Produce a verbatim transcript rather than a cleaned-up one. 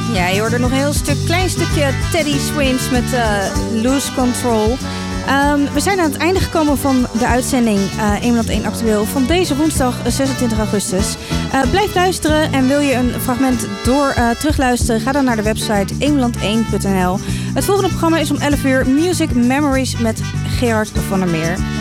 Ja, je hoorde nog een heel stuk, klein stukje Teddy Swims met uh, Lose Control. Um, we zijn aan het einde gekomen van de uitzending uh, Eemland één Actueel van deze woensdag zesentwintig augustus. Uh, blijf luisteren en wil je een fragment door uh, terugluisteren, ga dan naar de website eemland één punt n l. Het volgende programma is om elf uur Music Memories met Gerard van der Meer.